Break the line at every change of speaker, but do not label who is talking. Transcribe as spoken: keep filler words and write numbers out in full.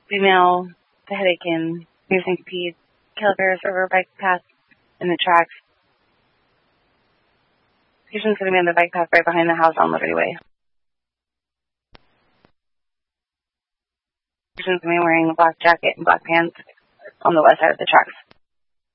Female, the headache in, using speed, kilometers over bike path in the tracks. Patient's going to be on the bike path right behind the house on Liberty Way. Patient's going to be wearing a black jacket and black pants on the west side of the tracks.